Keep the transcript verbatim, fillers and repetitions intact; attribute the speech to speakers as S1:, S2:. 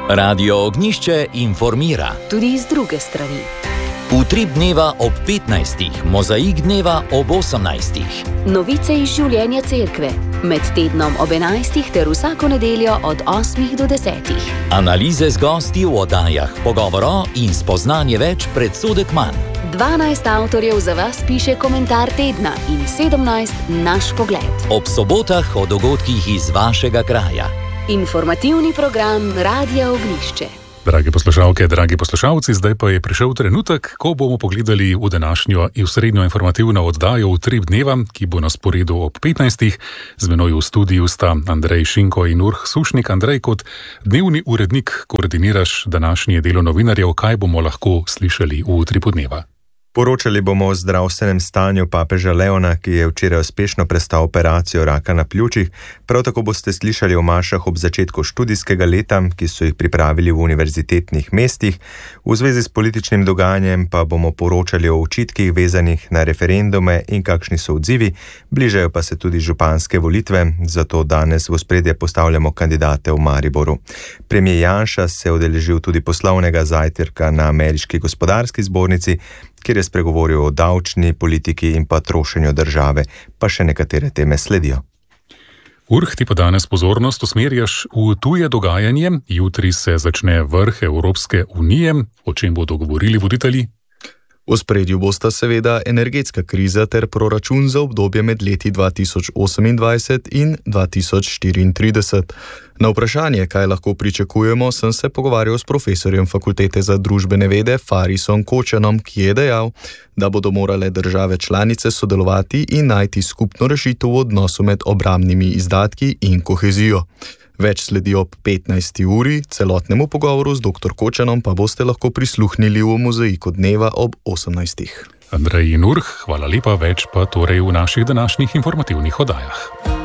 S1: Radio Ognišče informira.
S2: Tudi iz druge strani.
S1: Utrip dneva ob petnajstih, mozaik dneva ob osemnajstih.
S2: Novice iz življenja cerkve. Med tednom ob enajstih ter vsako nedeljo od osmih do desetih.
S1: Analize z gosti v oddajah, pogovoro in spoznanje več predsodek manj.
S2: dvanajst avtorjev za vas piše komentar tedna in sedemnajst naš pogled.
S1: Ob sobotah o dogodkih iz vašega kraja.
S2: Informativni program Radia Ognišče.
S3: Dragi poslušalke, dragi poslušalci, zdaj pa je prišel trenutek, ko bomo pogledali v današnjo in srednjo informativno oddajo Utrip dneva, ki bo na sporedu ob petnajstih. Z menoj v studiu sta Andrej Šinko in Urh Sušnik. Andrej, kot dnevni urednik koordiniraš današnje delo novinarjev. Kaj bomo lahko slišali v Utripu dneva?
S4: Poročali bomo o zdravstvenem stanju papeža Leona, ki je včeraj uspešno prestal operacijo raka na pljučih. Prav tako boste slišali o mašah ob začetku študijskega leta, ki so jih pripravili v univerzitetnih mestih. V zvezi s političnim dogajanjem pa bomo poročali o očitkih vezanih na referendume in kakšni so odzivi. Bližajo pa se tudi županske volitve, zato danes v ospredje postavljamo kandidate v Mariboru. Premier Janša se je udeležil tudi poslovnega zajtrka na Ameriški gospodarski zbornici, kjer je spregovoril o davčni politiki in pa trošenju države, pa še nekatere teme sledijo.
S3: Urh, ti pa danes pozornost usmerjaš v tuje dogajanje. Jutri se začne vrh Evropske unije. O čem bodo govorili voditelji?
S5: V ospredju bosta seveda energetska kriza ter proračun za obdobje med leti dva tisoč osemindvajset in dva tisoč štiriintrideset. Na vprašanje, kaj lahko pričakujemo, sem se pogovarjal s profesorjem Fakultete za družbene vede Farisom Kočanom, ki je dejal, da bodo morale države članice sodelovati in najti skupno rešitev v odnosu med obrambnimi izdatki in kohezijo. Več sledi ob petnajsti uri, celotnemu pogovoru z doktor Kočanom pa boste lahko prisluhnili v mozaiku dneva ob osemnajstih.
S3: Andrej in Urh, hvala lepa, več pa torej v naših današnjih informativnih oddajah.